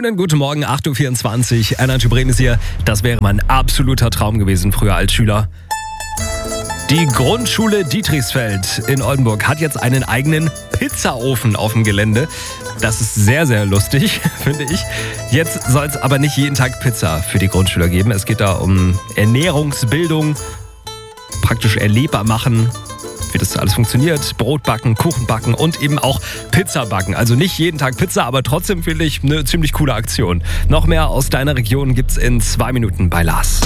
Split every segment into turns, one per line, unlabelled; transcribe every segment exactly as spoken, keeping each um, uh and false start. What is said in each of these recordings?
Schönen guten Morgen, acht Uhr vierundzwanzig. Energy Bremen ist hier. Das wäre mein absoluter Traum gewesen früher als Schüler. Die Grundschule Dietrichsfeld in Oldenburg hat jetzt einen eigenen Pizzaofen auf dem Gelände. Das ist sehr, sehr lustig, finde ich. Jetzt soll es aber nicht jeden Tag Pizza für die Grundschüler geben. Es geht da um Ernährungsbildung, praktisch erlebbar machen, wie das alles funktioniert. Brot backen, Kuchen backen und eben auch Pizza backen. Also nicht jeden Tag Pizza, aber trotzdem finde ich eine ziemlich coole Aktion. Noch mehr aus deiner Region gibt's in zwei Minuten bei Lars.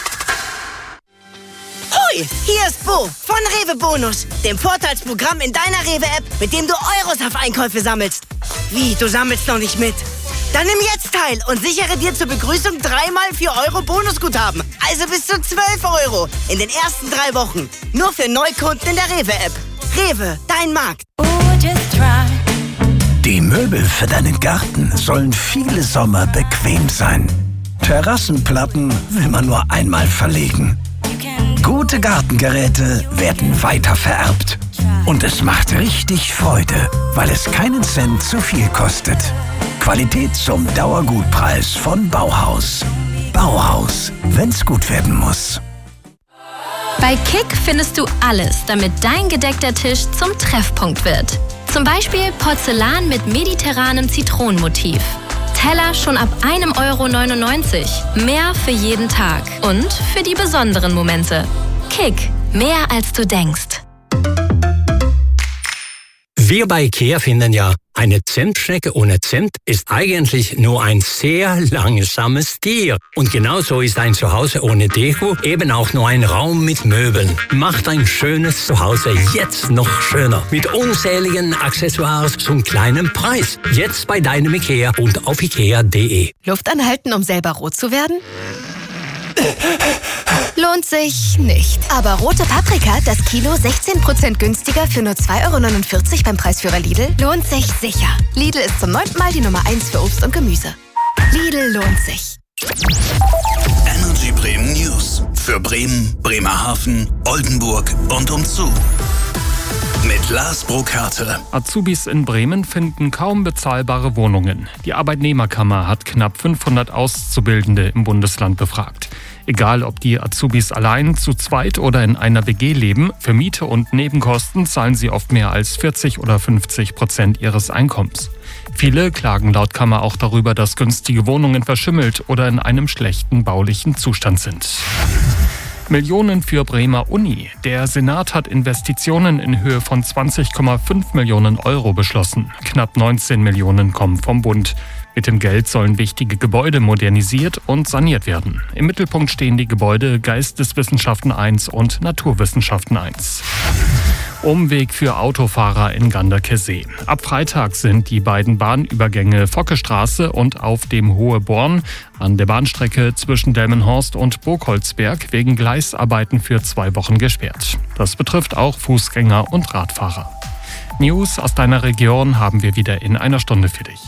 Hoi, hier ist Bo von Rewe Bonus, dem Vorteilsprogramm in deiner Rewe-App, mit dem du Euros auf Einkäufe sammelst. Wie, du sammelst noch nicht mit? Dann nimm jetzt teil und sichere dir zur Begrüßung dreimal vier Euro Bonusguthaben. Also bis zu zwölf Euro in den ersten drei Wochen. Nur für Neukunden in der Rewe-App. Rewe, dein Markt.
Die Möbel für deinen Garten sollen viele Sommer bequem sein. Terrassenplatten will man nur einmal verlegen. Gute Gartengeräte werden weitervererbt. Und es macht richtig Freude, weil es keinen Cent zu viel kostet. Qualität zum Dauergutpreis von Bauhaus. Bauhaus, wenn's gut werden muss.
Bei Kick findest du alles, damit dein gedeckter Tisch zum Treffpunkt wird. Zum Beispiel Porzellan mit mediterranem Zitronenmotiv. Teller schon ab ein Euro neunundneunzig. Mehr für jeden Tag und für die besonderen Momente. Kick, mehr als du denkst.
Wir bei IKEA finden ja, eine Zentschnecke ohne Zent ist eigentlich nur ein sehr langsames Tier. Und genauso ist ein Zuhause ohne Deko eben auch nur ein Raum mit Möbeln. Macht ein schönes Zuhause jetzt noch schöner. Mit unzähligen Accessoires zum kleinen Preis. Jetzt bei deinem IKEA und auf ikea punkt de.
Luft anhalten, um selber rot zu werden? Lohnt sich nicht. Aber rote Paprika, das Kilo sechzehn Prozent günstiger für nur zwei Euro neunundvierzig beim Preisführer Lidl, lohnt sich sicher. Lidl ist zum neunten Mal die Nummer eins für Obst und Gemüse. Lidl lohnt sich.
Energy Bremen News. Für Bremen, Bremerhaven, Oldenburg und umzu. Mit Lars Brokarte.
Azubis in Bremen finden kaum bezahlbare Wohnungen. Die Arbeitnehmerkammer hat knapp fünfhundert Auszubildende im Bundesland befragt. Egal, ob die Azubis allein, zu zweit oder in einer W G leben, für Miete und Nebenkosten zahlen sie oft mehr als vierzig oder fünfzig Prozent ihres Einkommens. Viele klagen laut Kammer auch darüber, dass günstige Wohnungen verschimmelt oder in einem schlechten baulichen Zustand sind. Millionen für Bremer Uni. Der Senat hat Investitionen in Höhe von zwanzig Komma fünf Millionen Euro beschlossen. Knapp neunzehn Millionen kommen vom Bund. Mit dem Geld sollen wichtige Gebäude modernisiert und saniert werden. Im Mittelpunkt stehen die Gebäude Geisteswissenschaften eins und Naturwissenschaften eins. Umweg für Autofahrer in Ganderkesee. Ab Freitag sind die beiden Bahnübergänge Fockestraße und auf dem Hohe Born an der Bahnstrecke zwischen Delmenhorst und Burgholzberg wegen Gleisarbeiten für zwei Wochen gesperrt. Das betrifft auch Fußgänger und Radfahrer. News aus deiner Region haben wir wieder in einer Stunde für dich.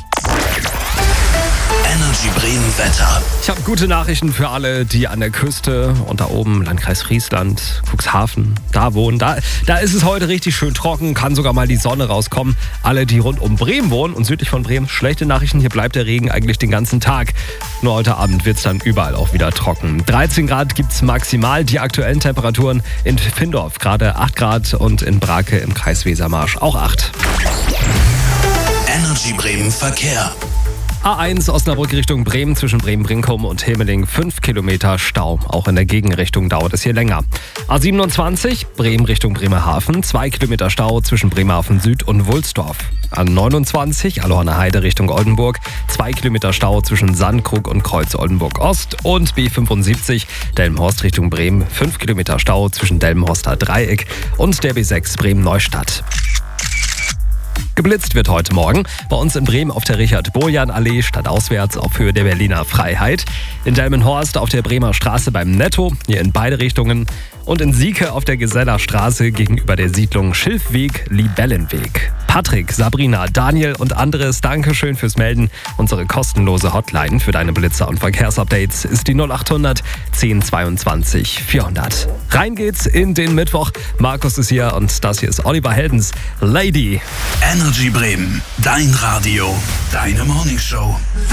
Energy Bremen Wetter.
Ich habe gute Nachrichten für alle, die an der Küste und da oben, Landkreis Friesland, Cuxhaven, da wohnen. Da, da ist es heute richtig schön trocken, kann sogar mal die Sonne rauskommen. Alle, die rund um Bremen wohnen und südlich von Bremen, schlechte Nachrichten, hier bleibt der Regen eigentlich den ganzen Tag. Nur heute Abend wird es dann überall auch wieder trocken. dreizehn Grad gibt es maximal, die aktuellen Temperaturen in Findorf gerade acht Grad und in Brake im Kreis Wesermarsch auch acht.
Energy Bremen Verkehr.
A eins Osnabrück Richtung Bremen zwischen Bremen-Brinkum und Hemeling fünf Kilometer Stau. Auch in der Gegenrichtung dauert es hier länger. A siebenundzwanzig Bremen Richtung Bremerhaven, zwei Kilometer Stau zwischen Bremerhaven Süd und Wulsdorf. A neunundzwanzig Alohanner Heide Richtung Oldenburg, zwei Kilometer Stau zwischen Sandkrug und Kreuz Oldenburg Ost. Und B fünfundsiebzig Delmenhorst Richtung Bremen, fünf Kilometer Stau zwischen Delmenhorster Dreieck und der B sechs Bremen-Neustadt. Geblitzt wird heute Morgen. Bei uns in Bremen auf der Richard-Bojan-Allee stadtauswärts auf Höhe der Berliner Freiheit. In Delmenhorst auf der Bremer Straße beim Netto, hier in beide Richtungen. Und in Sieke auf der Geseller Straße gegenüber der Siedlung Schilfweg-Libellenweg. Patrick, Sabrina, Daniel und anderes, Dankeschön fürs Melden. Unsere kostenlose Hotline für deine Blitzer und Verkehrsupdates ist die null achthundert zehn zweiundzwanzig vierhundert. Rein geht's in den Mittwoch. Markus ist hier und das hier ist Oliver Heldens Lady.
Energy Bremen, dein Radio, deine Morningshow.